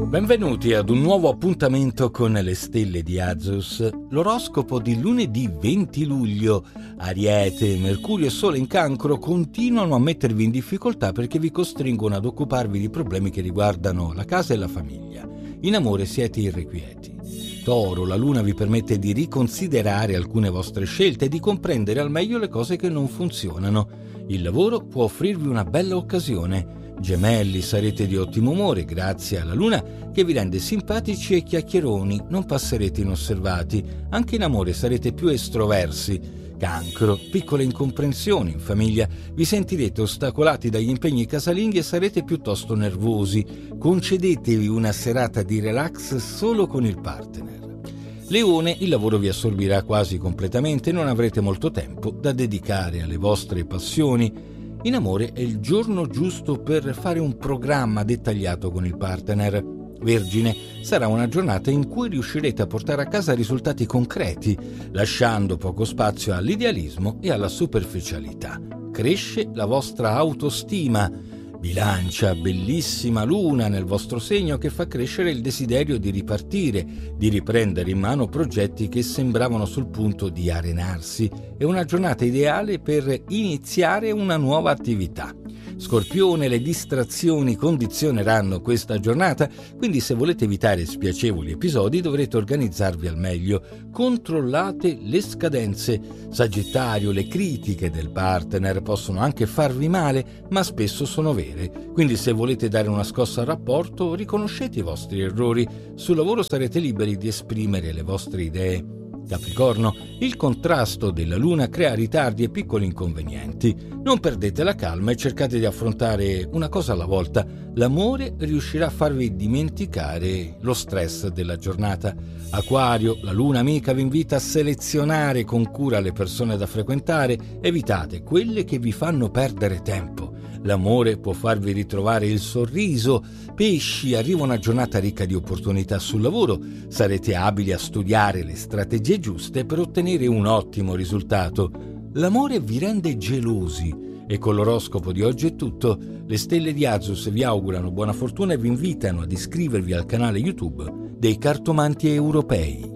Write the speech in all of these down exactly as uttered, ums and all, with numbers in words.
Benvenuti ad un nuovo appuntamento con le stelle di Azus, l'oroscopo di lunedì venti luglio. Ariete, Mercurio e Sole in Cancro continuano a mettervi in difficoltà perché vi costringono ad occuparvi di problemi che riguardano la casa e la famiglia. In amore siete irrequieti. Toro, la Luna vi permette di riconsiderare alcune vostre scelte e di comprendere al meglio le cose che non funzionano. Il lavoro può offrirvi una bella occasione. Gemelli, sarete di ottimo umore grazie alla Luna che vi rende simpatici e chiacchieroni, non passerete inosservati. Anche in amore sarete più estroversi. Cancro, piccole incomprensioni in famiglia, vi sentirete ostacolati dagli impegni casalinghi e sarete piuttosto nervosi. Concedetevi una serata di relax solo con il partner. Leone, il lavoro vi assorbirà quasi completamente e non avrete molto tempo da dedicare alle vostre passioni. In amore è il giorno giusto per fare un programma dettagliato con il partner. Vergine, sarà una giornata in cui riuscirete a portare a casa risultati concreti, lasciando poco spazio all'idealismo e alla superficialità. Cresce la vostra autostima. Bilancia, bellissima Luna nel vostro segno che fa crescere il desiderio di ripartire, di riprendere in mano progetti che sembravano sul punto di arenarsi. È una giornata ideale per iniziare una nuova attività. Scorpione, le distrazioni condizioneranno questa giornata, quindi se volete evitare spiacevoli episodi dovrete organizzarvi al meglio. Controllate le scadenze. Sagittario, le critiche del partner possono anche farvi male, ma spesso sono vere. Quindi se volete dare una scossa al rapporto, riconoscete i vostri errori. Sul lavoro sarete liberi di esprimere le vostre idee. Capricorno, il contrasto della Luna crea ritardi e piccoli inconvenienti. Non perdete la calma e cercate di affrontare una cosa alla volta. L'amore riuscirà a farvi dimenticare lo stress della giornata. Acquario, la Luna amica vi invita a selezionare con cura le persone da frequentare. Evitate quelle che vi fanno perdere tempo. L'amore può farvi ritrovare il sorriso. Pesci, arriva una giornata ricca di opportunità sul lavoro. Sarete abili a studiare le strategie giuste per ottenere un ottimo risultato. L'amore vi rende gelosi. E con l'oroscopo di oggi è tutto. Le stelle di Azus vi augurano buona fortuna e vi invitano ad iscrivervi al canale YouTube dei Cartomanti Europei.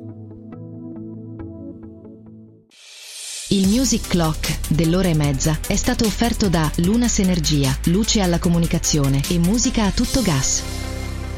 Il Music Clock dell'ora e mezza è stato offerto da Lunas Energia, luce alla comunicazione e musica a tutto gas.